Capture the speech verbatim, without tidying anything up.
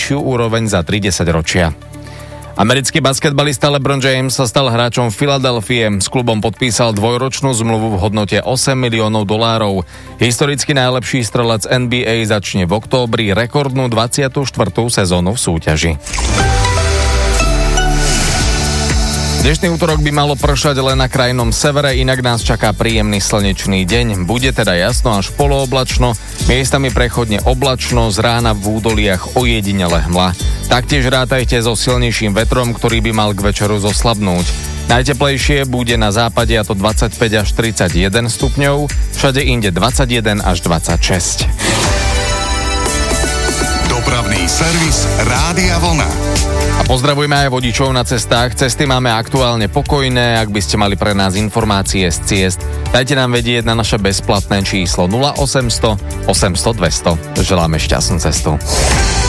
najvyššiu úroveň za tri desaťročia. Americký basketbalista LeBron James sa stal hráčom Filadelfie. S klubom podpísal dvojročnú zmluvu v hodnote osem miliónov dolárov. Historicky najlepší strelec en bí ej začne v októbri rekordnú dvadsiatu štvrtú sezónu v súťaži. Dnešný útorok by malo pršať len na krajnom severe, inak nás čaká príjemný slnečný deň. Bude teda jasno až polooblačno, miestami prechodne oblačno, z rána v údoliach ojedinele hmla. Taktiež rátajte so silnejším vetrom, ktorý by mal k večeru zoslabnúť. Najteplejšie bude na západe, a to dvadsaťpäť až tridsaťjeden stupňov, všade inde dvadsaťjeden až dvadsaťšesť. Dopravný servis Rádia Vlna. A pozdravujeme aj vodičov na cestách. Cesty máme aktuálne pokojné. Ak by ste mali pre nás informácie z ciest, dajte nám vedieť na naše bezplatné číslo nula osemsto osemsto dvesto. Želáme šťastnú cestu.